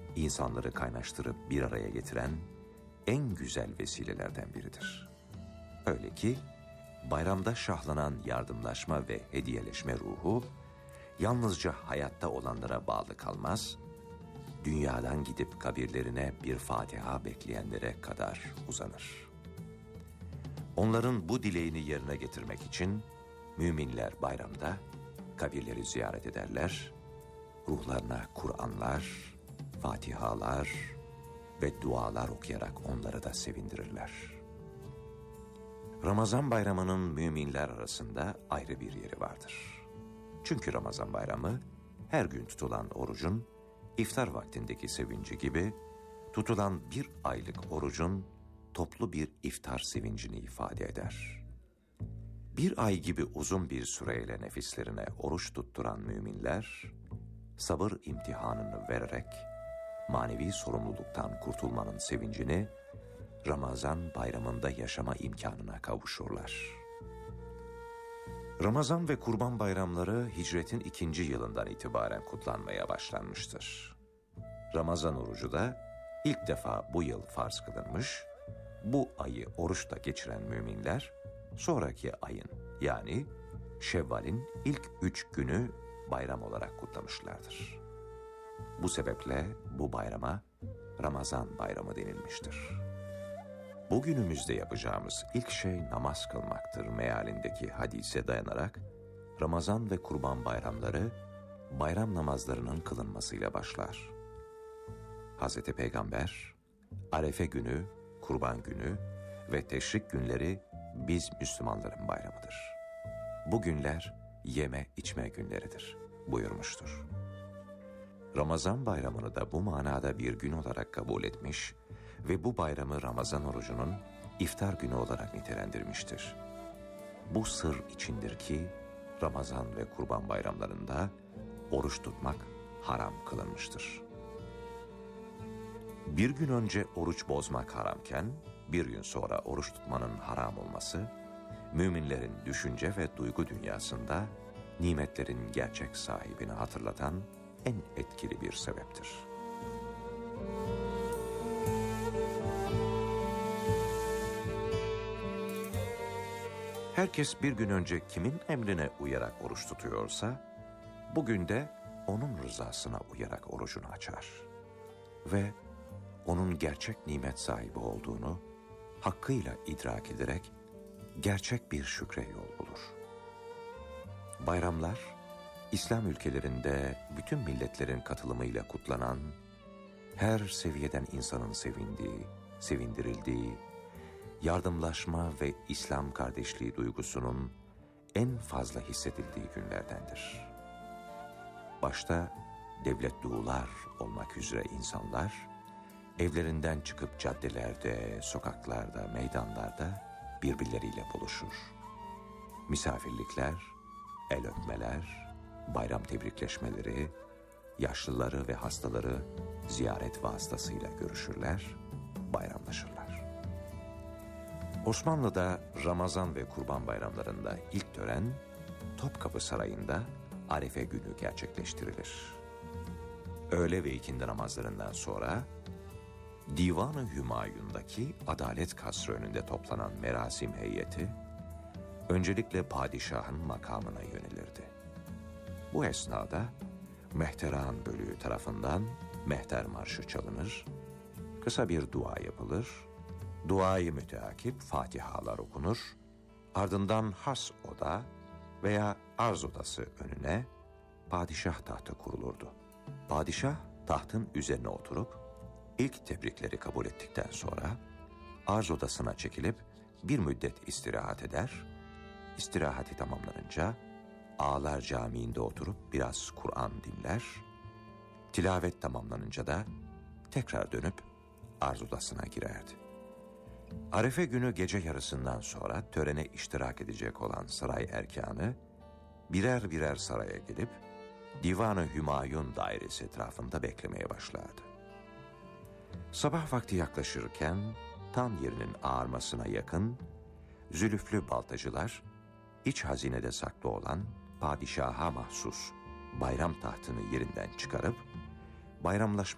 insanları kaynaştırıp bir araya getiren en güzel vesilelerden biridir. Öyle ki bayramda şahlanan yardımlaşma ve hediyeleşme ruhu yalnızca hayatta olanlara bağlı kalmaz, dünyadan gidip kabirlerine bir Fatiha bekleyenlere kadar uzanır. Onların bu dileğini yerine getirmek için müminler bayramda kabirleri ziyaret ederler, ruhlarına Kur'anlar, Fatihalar ve dualar okuyarak onları da sevindirirler. Ramazan bayramının müminler arasında ayrı bir yeri vardır. Çünkü Ramazan bayramı her gün tutulan orucun iftar vaktindeki sevinci gibi tutulan bir aylık orucun toplu bir iftar sevincini ifade eder. Bir ay gibi uzun bir süreyle nefislerine oruç tutturan müminler, sabır imtihanını vererek manevi sorumluluktan kurtulmanın sevincini Ramazan bayramında yaşama imkanına kavuşurlar. Ramazan ve Kurban bayramları hicretin 2. yılından itibaren kutlanmaya başlanmıştır. Ramazan orucu da ilk defa bu yıl farz kılınmış, bu ayı oruçla geçiren müminler, sonraki ayın yani Şevval'in ilk 3 günü bayram olarak kutlamışlardır. Bu sebeple bu bayrama Ramazan bayramı denilmiştir. Bugünümüzde yapacağımız ilk şey namaz kılmaktır mealindeki hadise dayanarak Ramazan ve Kurban bayramları bayram namazlarının kılınmasıyla başlar. Hz. Peygamber, Arefe günü, Kurban günü ve Teşrik günleri biz Müslümanların bayramıdır. Bu günler yeme içme günleridir buyurmuştur. Ramazan bayramını da bu manada bir gün olarak kabul etmiş ve bu bayramı Ramazan orucunun iftar günü olarak nitelendirmiştir. Bu sır içindir ki Ramazan ve Kurban bayramlarında oruç tutmak haram kılınmıştır. Bir gün önce oruç bozmak haramken, bir gün sonra oruç tutmanın haram olması, müminlerin düşünce ve duygu dünyasında nimetlerin gerçek sahibini hatırlatan en etkili bir sebeptir. Herkes bir gün önce kimin emrine uyarak oruç tutuyorsa, bugün de onun rızasına uyarak orucunu açar ve onun gerçek nimet sahibi olduğunu hakkıyla idrak ederek gerçek bir şükre yol bulur. Bayramlar, İslam ülkelerinde bütün milletlerin katılımıyla kutlanan, her seviyeden insanın sevindiği, sevindirildiği, yardımlaşma ve İslam kardeşliği duygusunun en fazla hissedildiği günlerdendir. Başta devletlular olmak üzere insanlar, evlerinden çıkıp caddelerde, sokaklarda, meydanlarda birbirleriyle buluşur. Misafirlikler, el öpmeler, bayram tebrikleşmeleri, yaşlıları ve hastaları ziyaret vasıtasıyla görüşürler, bayramlaşırlar. Osmanlı'da Ramazan ve Kurban bayramlarında ilk tören Topkapı Sarayı'nda Arefe günü gerçekleştirilir. Öğle ve ikindi namazlarından sonra Divan-ı Hümayun'daki Adalet Kasrı önünde toplanan merasim heyeti öncelikle padişahın makamına yönelirdi. Bu esnada Mehteran bölüğü tarafından Mehter Marşı çalınır, kısa bir dua yapılır, duayı müteakip Fatihalar okunur, ardından has oda veya arz odası önüne padişah tahtı kurulurdu. Padişah tahtın üzerine oturup ilk tebrikleri kabul ettikten sonra arz odasına çekilip bir müddet istirahat eder, istirahati tamamlanınca Ağlar Camii'nde oturup biraz Kur'an dinler, tilavet tamamlanınca da tekrar dönüp arz odasına girerdi. Arefe günü gece yarısından sonra törene iştirak edecek olan saray erkanı birer birer saraya gelip Divan-ı Hümayun dairesi etrafında beklemeye başlardı. Sabah vakti yaklaşırken tam yerinin ağarmasına yakın zülüflü baltacılar iç hazinede saklı olan padişaha mahsus bayram tahtını yerinden çıkarıp bayramlaşma